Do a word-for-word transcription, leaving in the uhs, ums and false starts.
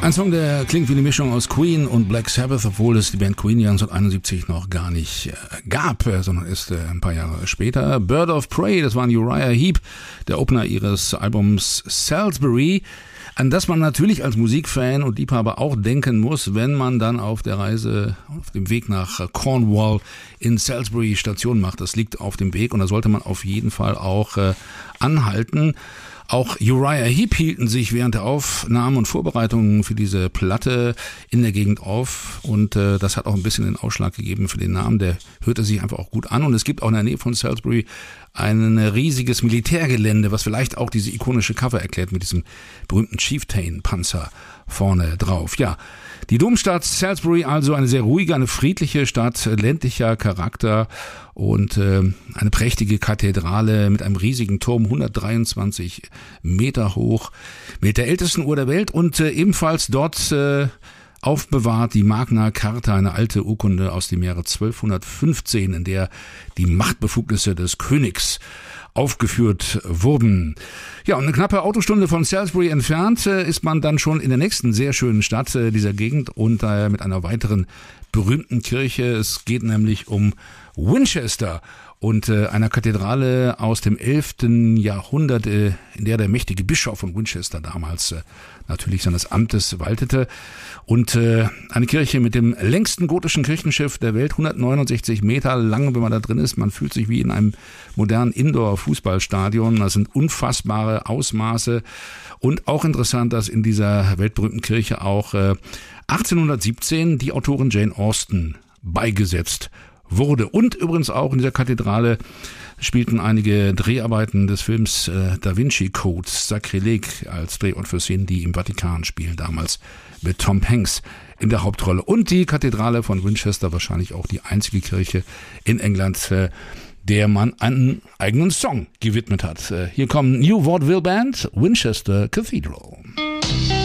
Ein Song, der klingt wie eine Mischung aus Queen und Black Sabbath, obwohl es die Band Queen neunzehnhunderteinundsiebzig noch gar nicht äh, gab, sondern erst äh, ein paar Jahre später. Bird of Prey, das war ein Uriah Heep, der Opener ihres Albums Salisbury, an das man natürlich als Musikfan und Liebhaber auch denken muss, wenn man dann auf der Reise, auf dem Weg nach Cornwall in Salisbury Station macht. Das liegt auf dem Weg und da sollte man auf jeden Fall auch äh, anhalten. Auch Uriah Heep hielten sich während der Aufnahmen und Vorbereitungen für diese Platte in der Gegend auf und äh, das hat auch ein bisschen den Ausschlag gegeben für den Namen. Der hörte sich einfach auch gut an und es gibt auch in der Nähe von Salisbury ein riesiges Militärgelände, was vielleicht auch diese ikonische Cover erklärt mit diesem berühmten Chieftain-Panzer vorne drauf. Ja, die Domstadt Salisbury, also eine sehr ruhige, eine friedliche Stadt, ländlicher Charakter und äh, eine prächtige Kathedrale mit einem riesigen Turm, hundertdreiundzwanzig Meter hoch, mit der ältesten Uhr der Welt und äh, ebenfalls dort äh, aufbewahrt die Magna Carta, eine alte Urkunde aus dem Jahre zwölfhundertfünfzehn, in der die Machtbefugnisse des Königs aufgeführt wurden. Ja, und eine knappe Autostunde von Salisbury entfernt äh, ist man dann schon in der nächsten sehr schönen Stadt äh, dieser Gegend und äh, mit einer weiteren berühmten Kirche. Es geht nämlich um Winchester und äh, einer Kathedrale aus dem elften Jahrhundert, äh, in der der mächtige Bischof von Winchester damals äh, natürlich seines Amtes waltete. Und äh, eine Kirche mit dem längsten gotischen Kirchenschiff der Welt, hundertneunundsechzig Meter lang, wenn man da drin ist. Man fühlt sich wie in einem modernen Indoor-Fußballstadion. Das sind unfassbare Ausmaße. Und auch interessant, dass in dieser weltberühmten Kirche auch äh, achtzehnhundertsiebzehn die Autorin Jane Austen beigesetzt wurde. Und übrigens auch in dieser Kathedrale spielten einige Dreharbeiten des Films äh, Da Vinci Code, Sakrileg, als Drehort für Szenen, die im Vatikan spielen, damals mit Tom Hanks in der Hauptrolle. Und die Kathedrale von Winchester, wahrscheinlich auch die einzige Kirche in England, äh, der man einen eigenen Song gewidmet hat. Äh, hier kommen New Vaudeville Band, Winchester Cathedral.